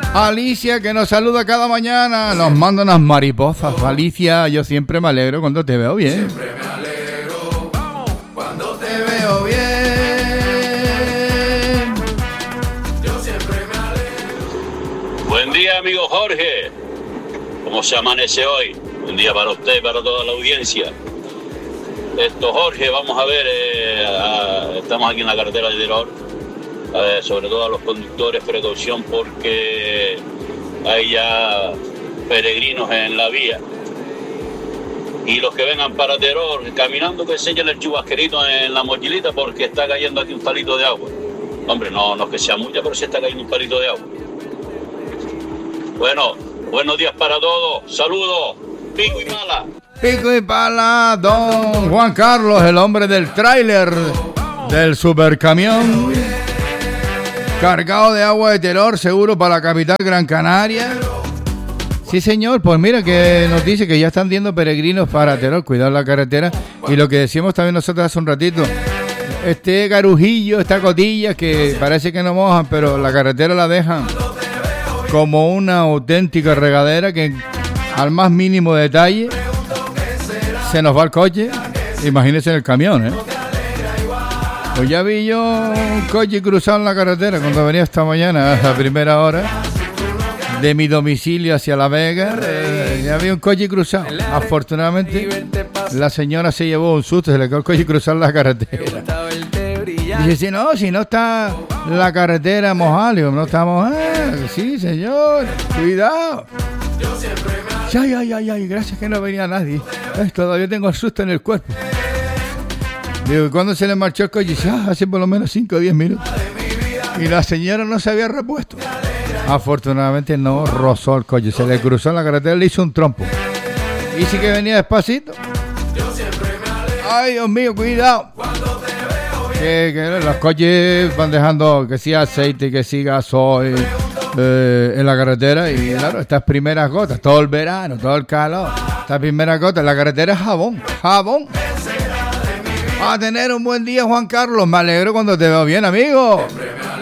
Alicia, que nos saluda cada mañana, nos manda unas mariposas. Alicia, yo siempre me alegro cuando te veo bien. Siempre me alegro cuando te veo bien. Yo siempre me alegro. Buen día, amigo Jorge. ¿Cómo se amanece hoy? Buen día para usted y para toda la audiencia. Jorge, vamos a ver, estamos aquí en la carretera de Tirol. Sobre todo a los conductores, precaución porque hay ya peregrinos en la vía. Y los que vengan para Teror, caminando, que enseñen el chubasquerito en la mochilita porque está cayendo aquí un palito de agua. Hombre, no es que sea mucha, pero sí está cayendo un palito de agua. Bueno, buenos días para todos. Saludos. Pico y pala. Pico y pala, don Juan Carlos, el hombre del tráiler del supercamión. Cargado de agua de Teror, seguro para la capital Gran Canaria. Sí, señor, pues mira que nos dice que ya están viendo peregrinos para Teror, cuidar la carretera. Y lo que decíamos también nosotros hace un ratito, este garujillo, esta cotilla que parece que no mojan, pero la carretera la dejan como una auténtica regadera que al más mínimo detalle se nos va el coche. Imagínense en el camión, ¿eh? Pues ya vi yo un coche cruzado en la carretera cuando venía esta mañana a la primera hora de mi domicilio hacia La Vega. Ya vi un coche cruzado. Afortunadamente la señora se llevó un susto, se le quedó el coche cruzado en la carretera. Dice, si no está la carretera mojada, digo, no está mojada. Sí, señor, cuidado. Ay, gracias que no venía nadie. Todavía tengo el susto en el cuerpo. Digo, ¿cuándo se le marchó el coche? Dice, hace por lo menos 5 o 10 minutos. Y la señora no se había repuesto. Afortunadamente no rozó el coche, se le cruzó en la carretera, le hizo un trompo. Y sí que venía despacito. Ay, Dios mío, cuidado. Que los coches van dejando que sí aceite, que sí gasoil en la carretera. Y claro, estas primeras gotas, todo el verano, todo el calor, estas primeras gotas en la carretera es jabón. A tener un buen día, Juan Carlos. Me alegro cuando te veo bien, amigo.